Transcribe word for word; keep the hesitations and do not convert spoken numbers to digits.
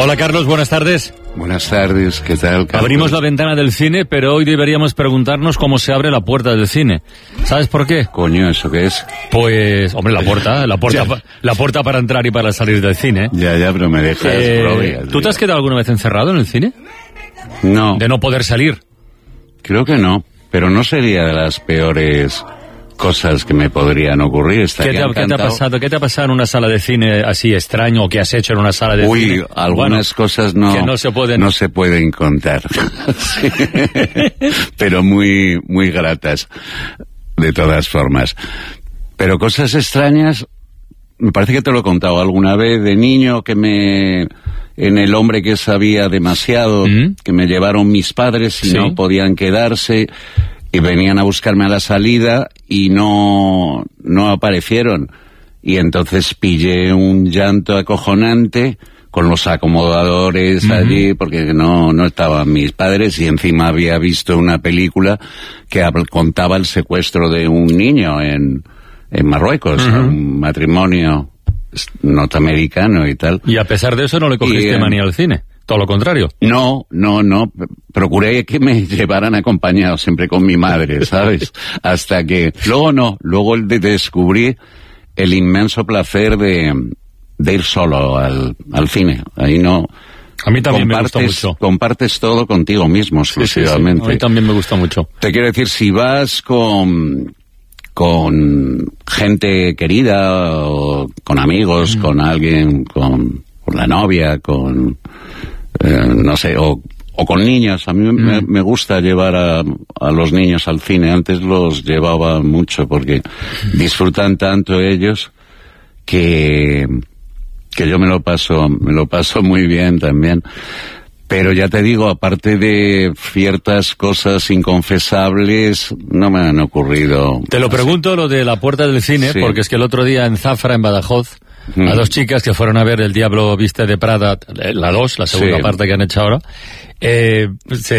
Hola Carlos, buenas tardes. Buenas tardes, ¿qué tal, Carlos? Abrimos la ventana del cine, pero hoy deberíamos preguntarnos cómo se abre la puerta del cine. ¿Sabes por qué? Coño, ¿eso qué es? Pues, hombre, la puerta, la puerta, pa, la puerta para entrar y para salir del cine. Ya, ya, pero me dejas eh, probias. ¿Tú te has quedado alguna vez encerrado en el cine? No. De no poder salir. Creo que no, pero no sería de las peores cosas que me podrían ocurrir. ¿Qué te, ¿Qué te ha pasado? ¿Qué te ha pasado en una sala de cine así extraño o que has hecho en una sala de Uy, cine? Uy, algunas bueno, cosas no, que no se pueden, no se pueden contar. Sí. Pero muy, muy gratas, de todas formas. Pero cosas extrañas, me parece que te lo he contado alguna vez, de niño que me... en El hombre que sabía demasiado, ¿Mm? que me llevaron mis padres y ¿Sí? no podían quedarse... y venían a buscarme a la salida y no, no aparecieron. Y entonces pillé un llanto acojonante con los acomodadores uh-huh. allí, porque no, no estaban mis padres, y encima había visto una película que contaba el secuestro de un niño en, en Marruecos, uh-huh. un matrimonio norteamericano y tal. Y a pesar de eso no le cogiste y, manía al cine. Todo lo contrario. No, no, no. Procuré que me llevaran acompañado siempre con mi madre, ¿sabes? Hasta que... Luego no. Luego de descubrí el inmenso placer de, de ir solo al, al cine. Ahí no... A mí también me gusta mucho. Compartes todo contigo mismo, exclusivamente. Sí, sí, sí. A mí también me gusta mucho. Te quiero decir, si vas con... con gente querida, o con amigos, mm. con alguien, con, con la novia, con... Eh, no sé, o, o con niños. A mí mm. me, me gusta llevar a, a los niños al cine. Antes los llevaba mucho porque disfrutan tanto ellos que, que yo me lo paso, me lo paso muy bien también. Pero ya te digo, aparte de ciertas cosas inconfesables, no me han ocurrido. Te lo pregunto lo de la puerta del cine, sí. porque es que el otro día en Zafra, en Badajoz, Mm. a dos chicas que fueron a ver El Diablo Viste de Prada, la dos, la segunda sí. parte que han hecho ahora, eh, se